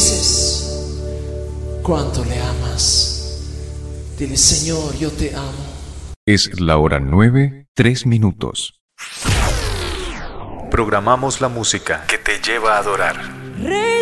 dices cuánto le amas. Dile, Señor, yo te amo. Es la hora 9:03. Programamos la música que te lleva a adorar.